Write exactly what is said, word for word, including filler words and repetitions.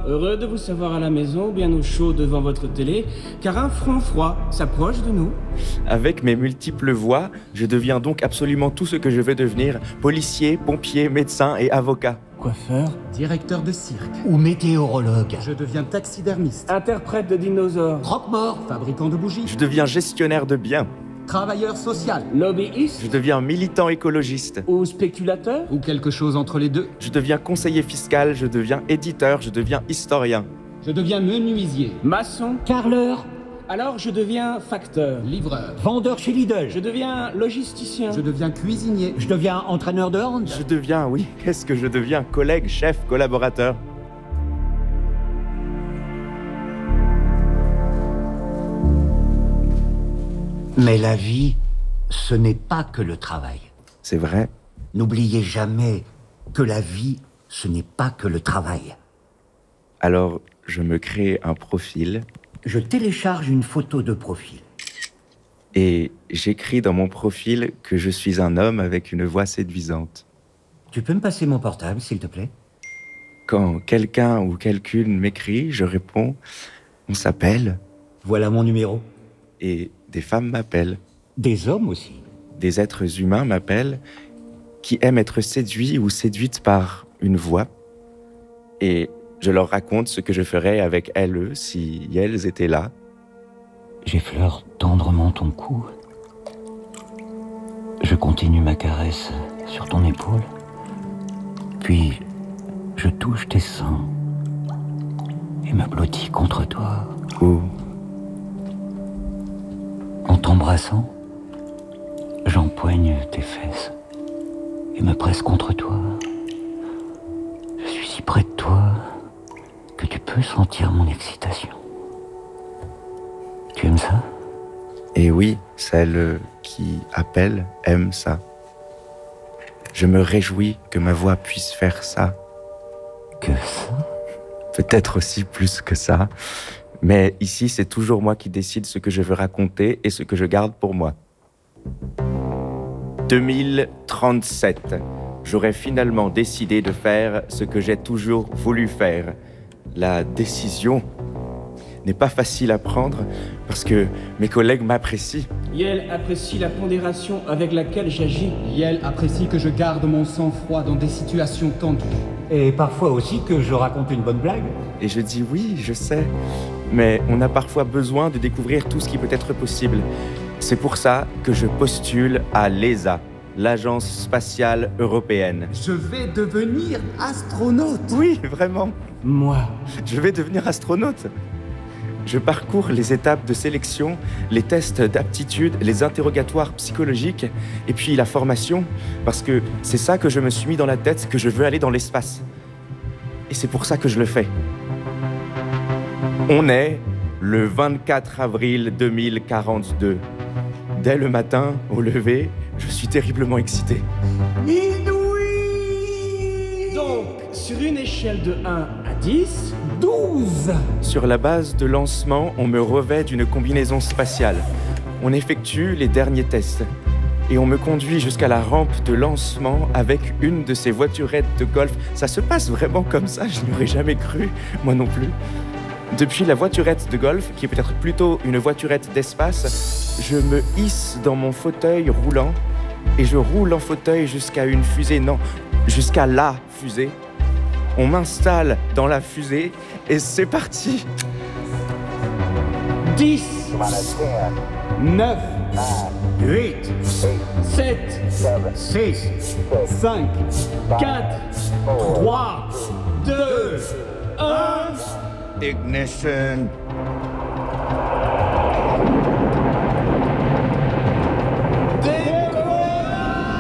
heureux de vous savoir à la maison, bien au chaud devant votre télé, car un front froid s'approche de nous. Avec mes multiples voix, je deviens donc absolument tout ce que je veux devenir, policier, pompier, médecin et avocat. Coiffeur, directeur de cirque, ou météorologue, je deviens taxidermiste, interprète de dinosaures, croque-mort, fabricant de bougies, Je deviens gestionnaire de biens. travailleur social, lobbyiste Je deviens militant écologiste. ou spéculateur. ou quelque chose entre les deux. Je deviens conseiller fiscal, je deviens éditeur, je deviens historien. Je deviens menuisier, Maçon. carreleur, Alors je deviens facteur. livreur, vendeur chez Lidl. Je deviens logisticien. je deviens cuisinier, Je deviens entraîneur de hand. Je deviens, oui, qu'est-ce que je deviens? Collègue, chef, collaborateur. Mais la vie, ce n'est pas que le travail. C'est vrai. N'oubliez jamais que la vie, ce n'est pas que le travail. Alors, je me crée un profil Je télécharge une photo de profil. et j'écris dans mon profil que je suis un homme avec une voix séduisante. Tu peux me passer mon portable, s'il te plaît? Quand quelqu'un ou quelqu'une m'écrit, je réponds « on s'appelle » Voilà mon numéro. et des femmes m'appellent. Des hommes aussi. Des êtres humains m'appellent qui aiment être séduits ou séduites par une voix. Et je leur raconte ce que je ferais avec elles si elles étaient là. J'effleure tendrement ton cou. Je continue ma caresse sur ton épaule. Puis, je touche tes seins et me blottis contre toi. Ou En t'embrassant, j'empoigne tes fesses et me presse contre toi. Je suis si près de toi que tu peux sentir mon excitation. Tu aimes ça? et oui, celle qui appelle aime ça. Je me réjouis que ma voix puisse faire ça. Que ça? Peut-être aussi plus que ça. Mais ici, c'est toujours moi qui décide ce que je veux raconter et ce que je garde pour moi. deux mille trente-sept. J'aurais finalement décidé de faire ce que j'ai toujours voulu faire. La décision n'est pas facile à prendre parce que mes collègues m'apprécient. Yel apprécie la pondération avec laquelle j'agis. Yel apprécie que je garde mon sang-froid dans des situations tendues. Et parfois aussi que je raconte une bonne blague. Et je dis oui, je sais. Mais on a parfois besoin de découvrir tout ce qui peut être possible. C'est pour ça que je postule à l'E S A, l'Agence spatiale européenne. Je vais devenir astronaute. Oui, vraiment. Moi. Je vais devenir astronaute. Je parcours les étapes de sélection, les tests d'aptitude, les interrogatoires psychologiques et puis la formation, parce que c'est ça que je me suis mis dans la tête, que je veux aller dans l'espace. Et c'est pour ça que je le fais. On est le vingt-quatre avril deux mille quarante-deux. Dès le matin, au lever, je suis terriblement excité. Donc, sur une échelle de un à dix, douze. Sur la base de lancement, on me revêt d'une combinaison spatiale. On effectue les derniers tests. Et on me conduit jusqu'à la rampe de lancement avec une de ces voiturettes de golf. Ça se passe vraiment comme ça, je n'y aurais jamais cru, moi non plus. Depuis la voiturette de golf, qui est peut-être plutôt une voiturette d'espace, je me hisse dans mon fauteuil roulant et je roule en fauteuil jusqu'à une fusée, non, jusqu'à la fusée. On m'installe dans la fusée et c'est parti. dix, neuf, huit, sept, six, cinq, quatre, trois, deux, un... Ignition.